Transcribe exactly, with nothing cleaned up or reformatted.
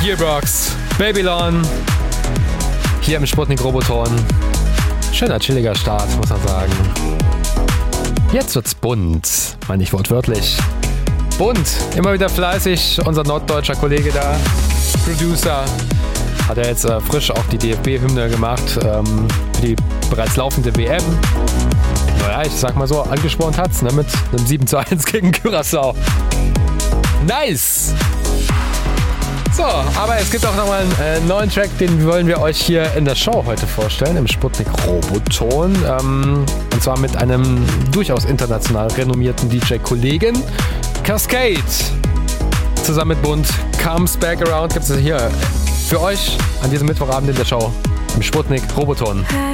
Gearbox, Babylon, hier im Sputnik Roboton. Schöner, chilliger Start, muss man sagen. Jetzt wird's bunt, meine ich wortwörtlich. Bunt, immer wieder fleißig, unser norddeutscher Kollege da, Producer, hat er jetzt äh, frisch auch die D F B-Hymne gemacht, ähm, für die bereits laufende W M. Naja, ich sag mal so, angespornt hat's, ne, mit einem sieben zu eins gegen Curaçao. Nice! So, aber es gibt auch nochmal einen äh, neuen Track, den wollen wir euch hier in der Show heute vorstellen, im Sputnik Roboton. Ähm, und zwar mit einem durchaus international renommierten D J-Kollegen, Cascade. Zusammen mit Bund, Comes Back Around, gibt es hier für euch an diesem Mittwochabend in der Show, im Sputnik Roboton. Hey.